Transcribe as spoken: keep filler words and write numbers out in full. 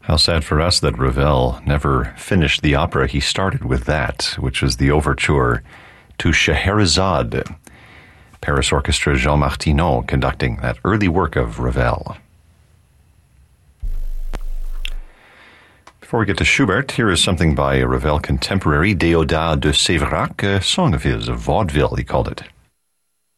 How sad for us that Ravel never finished the opera he started with that, which was the overture to Scheherazade. Paris Orchestra Jean Martineau conducting that early work of Ravel. Before we get to Schubert, here is something by a Ravel contemporary, Déodat de Séverac, a song of his, a vaudeville, he called it.